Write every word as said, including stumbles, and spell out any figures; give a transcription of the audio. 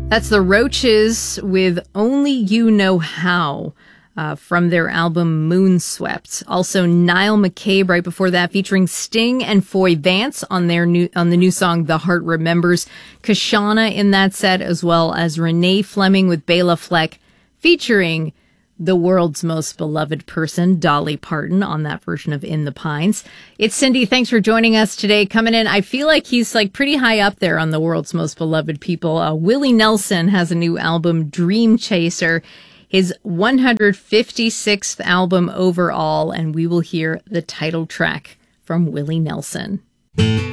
That's the Roaches with Only You Know How uh, from their album Moonswept. Also Niall McCabe right before that, featuring Sting and Foy Vance on their new on the new song The Heart Remembers. Kashana in that set, as well as Renee Fleming with Bela Fleck, featuring the world's most beloved person, Dolly Parton, on that version of In the Pines. It's Cindy. Thanks for joining us today. Coming in, I feel like he's like pretty high up there on the world's most beloved people. Uh, Willie Nelson has a new album, Dream Chaser, his one hundred fifty-sixth album overall, and we will hear the title track from Willie Nelson.